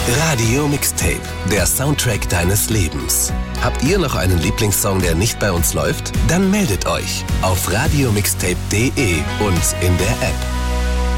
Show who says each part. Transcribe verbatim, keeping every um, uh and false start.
Speaker 1: Radio Mixtape, der Soundtrack deines Lebens. Habt ihr noch einen Lieblingssong, der nicht bei uns läuft? Dann meldet euch auf radio mixtape punkt de und in der App.